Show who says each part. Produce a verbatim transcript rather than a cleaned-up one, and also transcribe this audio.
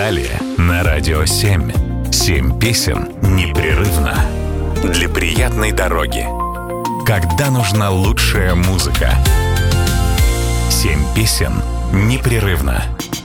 Speaker 1: Далее на Радио семь. Семь песен непрерывно. Для приятной дороги. Когда нужна лучшая музыка. Семь песен непрерывно.